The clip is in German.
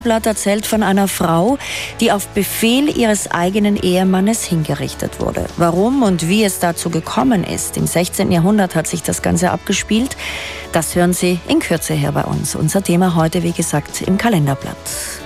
Blatt erzählt von einer Frau, die auf Befehl ihres eigenen Ehemannes hingerichtet wurde. Warum und wie es dazu gekommen ist, im 16. Jahrhundert hat sich das Ganze abgespielt, das hören Sie in Kürze hier bei uns. Unser Thema heute, wie gesagt, im Kalenderblatt.